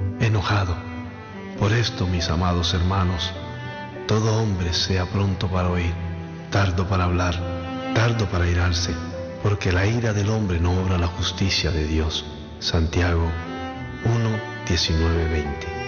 enojado. Por esto, mis amados hermanos, todo hombre sea pronto para oír, tardo para hablar, tardo para irarse, porque la ira del hombre no obra la justicia de Dios. Santiago 1, 19, 20.